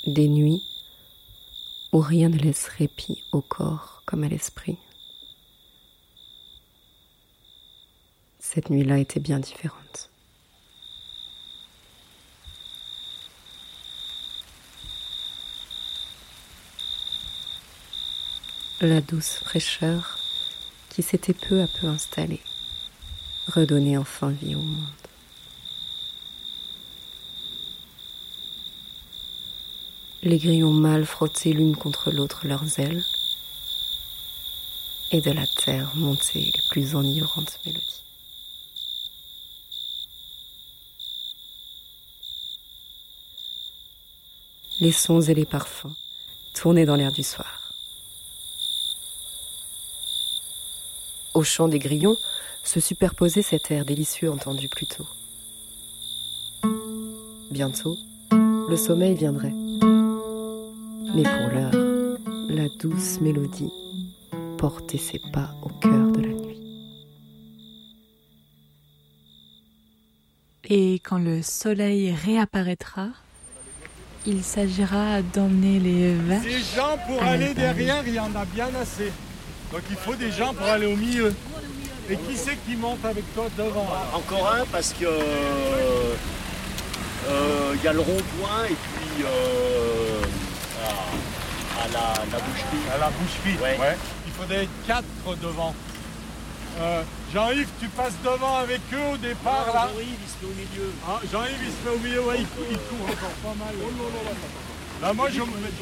Des nuits où rien ne laisse répit au corps comme à l'esprit. Cette nuit-là était bien différente. La douce fraîcheur qui s'était peu à peu installée redonnait enfin vie au monde. Les grillons mâles frottaient l'une contre l'autre leurs ailes, et de la terre montaient les plus enivrantes mélodies. Les sons et les parfums tournaient dans l'air du soir. Au chant des grillons se superposait cet air délicieux entendu plus tôt. Bientôt, le sommeil viendrait. Mais pour l'heure, la douce mélodie portait ses pas au cœur de la nuit. Et quand le soleil réapparaîtra, il s'agira d'emmener les vaches. Des gens pour aller derrière, il y en a bien assez. Donc il faut des gens pour aller au milieu. Et qui c'est qui monte avec toi devant? Encore un parce que y a le rond-point et puis à la boucherie. À la boucherie, ouais. Il faudrait 4 devant. Jean-Yves, tu passes devant avec eux au départ là. Jean-Yves, il se met au milieu. Ah, Jean-Yves, il se met au milieu, ouais, il court encore pas mal. Là, moi,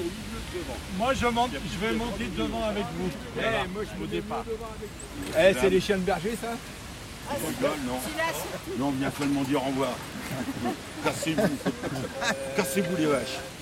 je vais monter devant avec vous. Voilà, moi, je au départ. C'est les chiens de berger, ça? Non. Non, on vient seulement dire au revoir. Cassez-vous. Cassez-vous les vaches.